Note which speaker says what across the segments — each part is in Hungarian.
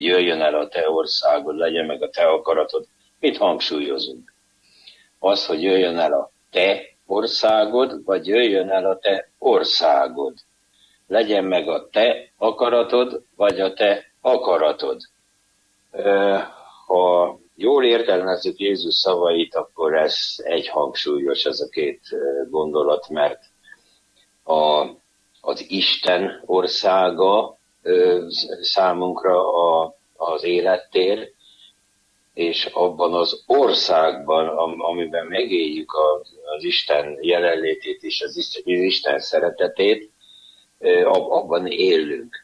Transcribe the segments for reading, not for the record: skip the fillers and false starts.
Speaker 1: jöjjön el a te országod, legyen meg a te akaratod, mit hangsúlyozunk? Az, hogy jöjjön el a te országod, vagy jöjjön el a te országod. Legyen meg a te akaratod, vagy a te akaratod. Ha jól értelmezzük Jézus szavait, akkor ez egyhangsúlyos, ez a két gondolat, mert az Isten országa számunkra az élettér, és abban az országban, amiben megéljük az Isten jelenlétét és az Isten szeretetét, abban élünk.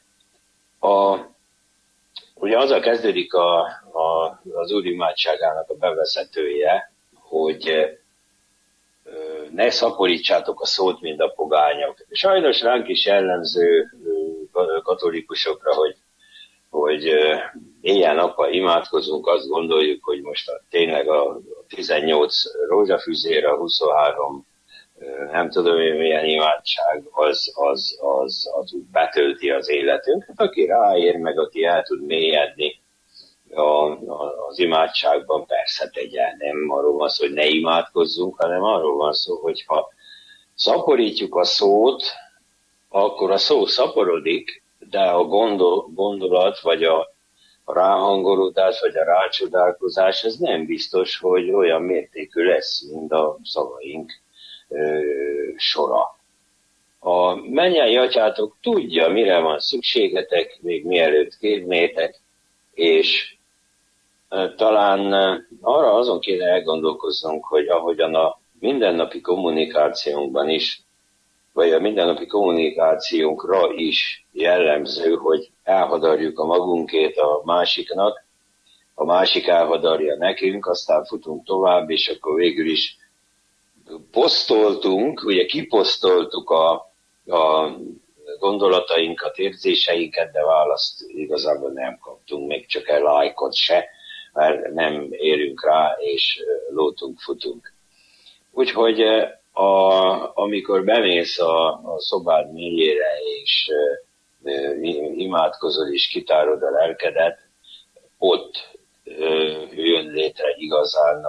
Speaker 1: Ugye azzal kezdődik az Úr imádságának a bevezetője, hogy ne szaporítsátok a szót, mint a pogányok. Sajnos ránk is jellemző katolikusokra, hogy éjjel-nappal imádkozunk, azt gondoljuk, hogy most tényleg a 18 rózsafüzér, a 23 nem tudom én milyen imádság, az úgy betölti az életünket. Aki ráér, meg aki el tud mélyedni az imádságban, persze tegye. Nem arról van szó, hogy ne imádkozzunk, hanem arról van szó, hogy ha szaporítjuk a szót, akkor a szó szaporodik, de a gondolat, vagy a ráhangolódás, vagy a rácsodálkozás, ez nem biztos, hogy olyan mértékű lesz, mint a szavaink sora. A mennyei atyátok tudja, mire van szükségetek, még mielőtt kérnétek, és talán arra azon kéne elgondolkoznunk, hogy ahogyan a mindennapi kommunikációnkban is, vagy a mindennapi kommunikációnkra is jellemző, hogy elhadarjuk a magunkét a másiknak, a másik elhadarja nekünk, aztán futunk tovább, és akkor végül is posztoltunk, ugye kiposztoltuk a gondolatainkat, érzéseinket, de választ igazából nem kaptunk, még csak egy lájkot se, mert nem érünk rá, és lótunk, futunk. Úgyhogy amikor bemész a szobád mélyére, és imádkozol, és kitárod a lelkedet, ott jön létre igazán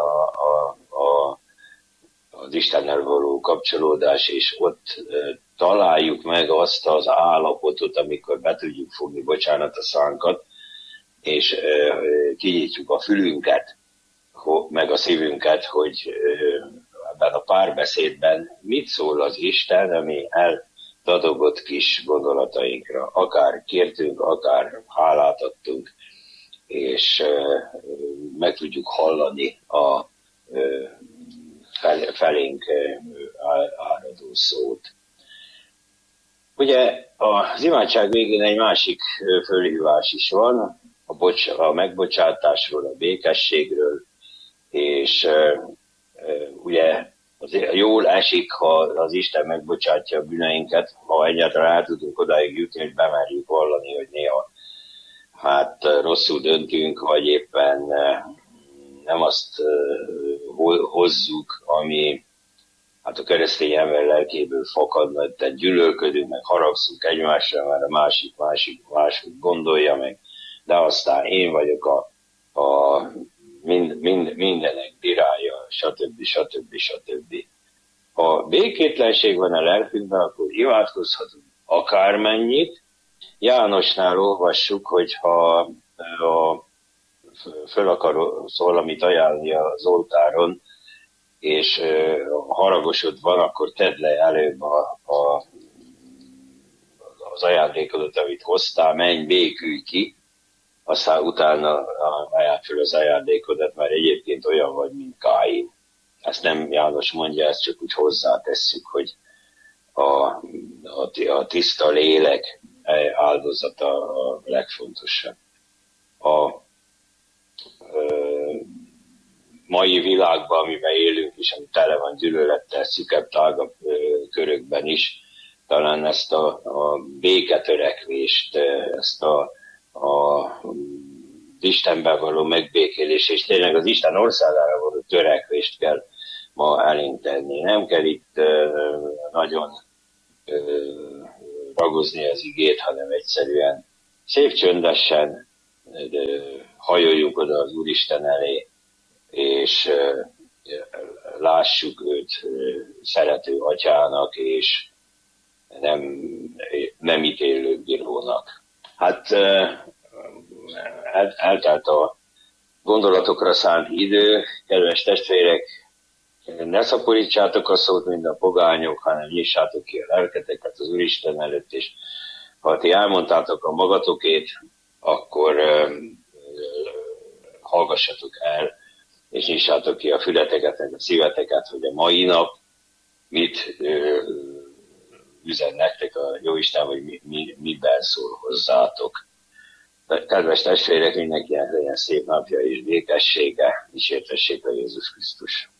Speaker 1: az Istennel való kapcsolódás, és ott találjuk meg azt az állapotot, amikor be tudjuk fogni, bocsánat, a szánkat, és kinyitjuk a fülünket, meg a szívünket, hogy ebben a párbeszédben mit szól az Isten, ami eldadogott kis gondolatainkra. Akár kértünk, akár hálát adtunk, és meg tudjuk hallani a felénk áradó szót. Ugye az imádság végén egy másik fölhívás is van, a megbocsátásról, a békességről, és ugye jól esik, ha az Isten megbocsátja a bűneinket, ha egyáltalán el tudunk odáig jutni, hogy bemerjük vallani, hogy néha rosszul döntünk, vagy éppen nem azt hozzuk, ami a keresztény ember lelkéből fakad, tehát gyűlölködünk, meg haragszunk egymásra, mert a másik gondolja meg, de aztán én vagyok mindenek dirálja, stb. Ha békétlenség van a lelkünkben, akkor imádkozhatunk akármennyit. Jánosnál olvassuk, hogy ha föl akar valamit ajánlani az oltáron, és haragosod van, akkor tedd le előbb az ajándékodat, amit hoztál, menj, békülj ki, aztán utána ajánld föl az ajándékodat, mert egyébként olyan vagy, mint Káin. Ezt nem János mondja, ezt csak úgy hozzátesszük, hogy a tiszta lélek áldozata a legfontosabb. A mai világban, amiben élünk, és ami tele van gyűlölettel, szükebb, tágabb körökben is, talán ezt a béketörekvést, ezt az Istenben való megbékélés, és tényleg az Isten országára való törekvést kell ma elénk tenni. Nem kell itt nagyon ragozni az igét, hanem egyszerűen szép csöndesen hajoljunk oda az Úristen elé, és lássuk őt szerető atyának, és nem ítélő bírónak. Hát eltelt a gondolatokra szánt idő, kedves testvérek, ne szaporítsátok a szót, mint a pogányok, hanem nyissátok ki a lelketeket az Úristen előtt, és ha ti elmondtátok a magatokét, akkor hallgassatok el, és nyissátok ki a fületeket, a szíveteket, hogy a mai nap mit üzen nektek a Jóisten, vagy miben szól hozzátok. Kedves testvérek, mindenkinek legyen szép napja és békessége, dicsértessék a Jézus Krisztus.